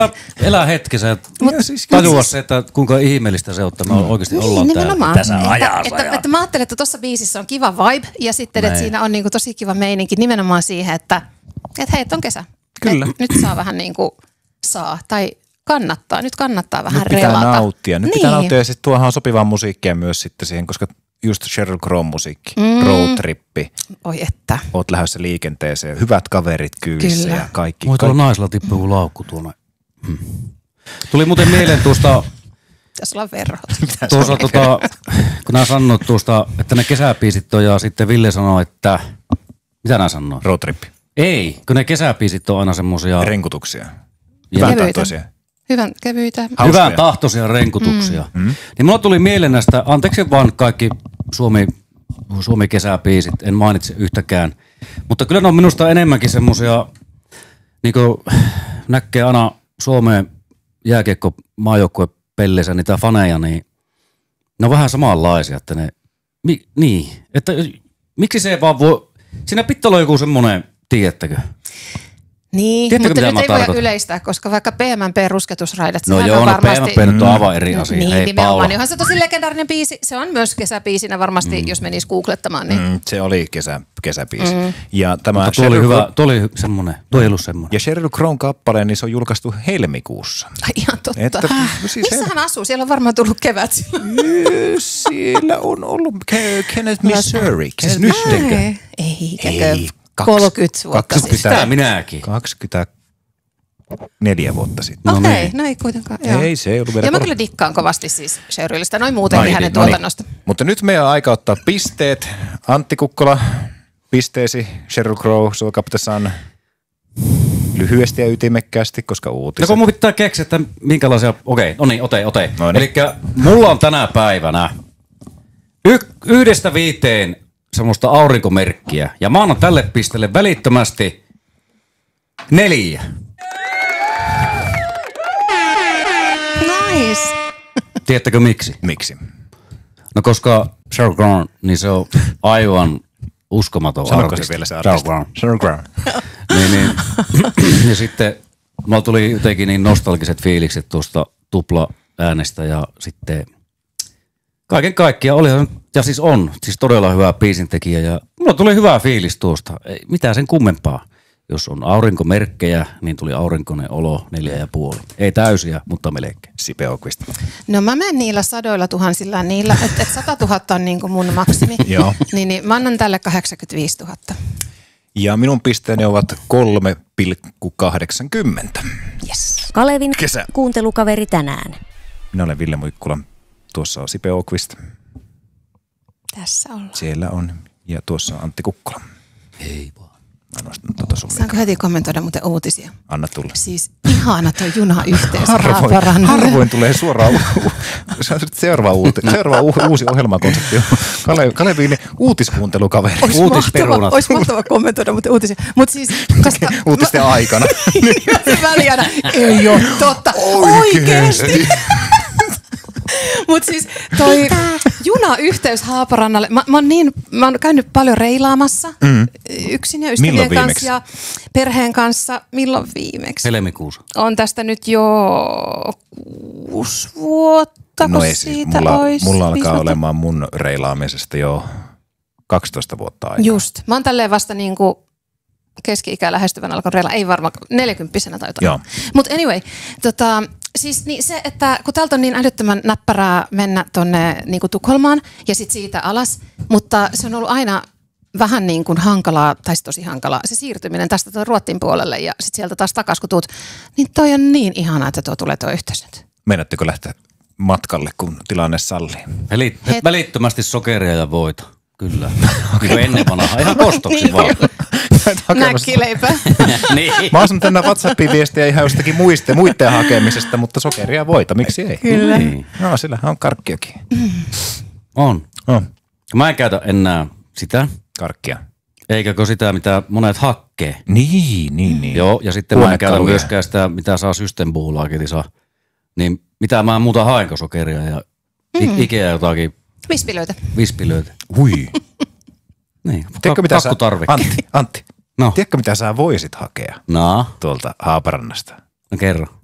elää hetkessä ja tajua se, että kuinka ihmeellistä se on, että me oikeasti ollaan täällä tässä ajassa. Että mä ajattelen, että tuossa biisissä on kiva vibe ja sitten, että siinä on niinku tosi kiva meininki nimenomaan siihen, että hei, on kesä. Kyllä. Nyt saa vähän niinku tai kannattaa. Nyt kannattaa vähän relata. Nyt pitää nauttia ja sitten tuohan on sopivaa musiikkia myös sitten siihen, koska just Sheryl Crow musiikki, roadtrippi. Oi että. Oot lähdössä liikenteeseen, hyvät kaverit kyydissä ja kaikki. Voi tuolla naisella tippuu laukku tuonne. Tuli muuten mieleen tuosta... Tässä ollaan verhot. Tuossa kun nämä sanoit tuosta, että ne kesäbiisit on ja sitten Ville sanoi, että... Mitä nämä sanoo? Roadtrippi. Ei, kun ne kesäbiisit on aina semmosia... Renkutuksia. Hyvän tahtoisia. Hyvän kevyitä. Hyvän tahtoisia renkutuksia. Niin mulla tuli mieleen näistä, anteeksi vaan kaikki Suomi kesäbiisit, en mainitse yhtäkään. Mutta kyllä ne on minusta enemmänkin semmosia, niinku näkee aina Suomeen jääkiekko maajoukkueen pelleissä niitä faneja, niin ne on vähän samanlaisia, että ne, että miksi se ei vaan voi, siinä pitää olla joku semmoinen, tiedättekö? Niin, tiedättekö, mutta nyt ei voi yleistää, koska vaikka PMMP-rusketusraidat, no joo, varmasti... PMMP nyt on aivan eri asia. Niin, hei Paula. Niin onhan se tosi legendaarinen biisi, se on myös kesäbiisinä varmasti, jos menisi googlettamaan. Niin. Se oli kesäbiisi. Ja tämä tuo oli semmoinen, tuo ei ollut semmoinen. Ja Sheryl Crown kappaleen, niin se on julkaistu helmikuussa. Ai ihan totta. Missä hän asuu? Siellä on varmaan tullut kevät. Siellä on ollut Kenneth, Missouri. Siis nyttenkö? Ei. 30 vuotta sitten. Sitä minäkin. 24 vuotta sitten. Okei, no ei kuitenkaan. Ei, se ei ollut vielä. Ja mä kyllä dikkaan kovasti siis Sherylistä, noin muutenkin hänen tuotannosta. Mutta nyt meidän on aika ottaa pisteet. Antti Kukkola, pisteesi. Sheryl Crow, Sulkaptesan. Lyhyesti ja ytimekkäästi, koska uutiset. No kun mun pitää keksiä, että minkälaisia... Okei, no niin, ote. Elikkä mulla on tänä päivänä 1–5 semmoista aurinkomerkkiä. Ja mä annan tälle pisteelle välittömästi 4. Nice. Tiedättekö miksi? Miksi? No koska Sheryl Crow, niin se on aivan uskomaton artisti. Se vielä se artisti? Sheryl Crow. niin. Ja sitten mulla tuli jotenkin niin nostalgiset fiilikset tuosta tupla-äänestä ja sitten kaiken kaikkiaan olihan, ja siis on, siis todella hyvä biisintekijä ja mulla tuli hyvä fiilis tuosta. Ei mitään sen kummempaa. Jos on aurinkomerkkejä, niin tuli aurinkoinen olo 4,5. Ei täysiä, mutta melkein. Sipe Okvist. No mä menen niillä sadoilla tuhansilla niillä, että 100 000 on niin kuin mun maksimi. Joo. Niin mä annan tälle 85 000. Ja minun pisteeni ovat 3,80. Yes. Kalevin kuuntelukaveri tänään. Minä olen Ville Muikkula. Tuossa on Sipe Okvist. Tässä ollaan. Siellä on. Ja tuossa on Antti Kukkola. Ei vaan. Saanko heti kommentoida muuten uutisia? Anna tulla. Siis ihana tuo junayhteys. Harvoin tulee suoraan seuraava uusi ohjelmakonsepti. Kaleviin uutiskuuntelukaveri. Olisi mahtavaa kommentoida muuten uutisia. Siis, uutisten aikana. Väliänä. Ei ole totta. Oikeesti. Mutta siis toi junayhteys Haaparannalle, mä oon käynyt paljon reilaamassa yksin ja ystävien kanssa ja perheen kanssa. Milloin viimeksi? Helmikuussa. On tästä nyt jo 6 vuotta, kun siitä olisi. Mulla alkaa olemaan mun reilaamisesta jo 12 vuotta aikaa. Just. Mä oon tälleen vasta niinku keski-ikää lähestyvän alkanut reilaa. Ei varmaan 40-vuotiaana taitaa. Mutta anyway, siis niin se, että kun täältä on niin älyttömän näppärää mennä tonne niin kuin Tukholmaan ja sitten siitä alas, mutta se on ollut aina vähän niin kuin hankalaa, tai tosi hankalaa, se siirtyminen tästä tuon Ruotsin puolelle ja sitten sieltä taas takaisin kun tuut, niin toi on niin ihanaa, että tuo tulee tuo yhteys nyt. Meinatteko lähteä matkalle, kun tilanne sallii? Eli välittömästi sokeria ja voita. Kyllä. Niin ennen vanhaa. Ihan kostoksi vaan. Näkkileipää. Niin. Mä oon tänne WhatsAppiin viestiä ihan jostakin muiden hakemisesta, mutta sokeria voita, miksi ei? Kyllä. Niin. No, sillähän on karkkiakin. On. Mä en käytä enää sitä. Karkkia. Eikäkö sitä, mitä monet hakkee. Niin. Joo, ja sitten mä en käytä myöskään sitä, mitä saa Systembuulaakin saa. Niin mitä mä muuta haenko sokeria ja Ikea jotakin. Vispilöitä. Hui. Niin, Tiedätkö mitä kakkutarvikkeet. Antti. No. Tiedätkö mitä sä voisit hakea tuolta Haaparannasta? No kerro.